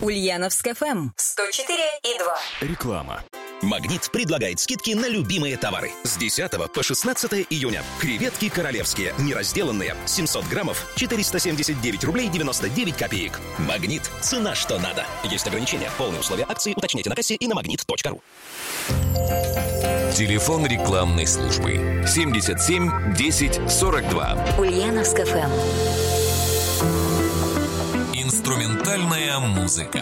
Ульяновск ФМ 104,2. Реклама. «Магнит» предлагает скидки на любимые товары. С 10 по 16 июня. Креветки королевские, неразделанные, 700 граммов, 479 рублей 99 копеек. «Магнит» – цена, что надо. Есть ограничения. Полные условия акции уточняйте на кассе и на magnet.ru. Телефон рекламной службы 77 10 42. Ульяновск ФМ. Инструментальная музыка.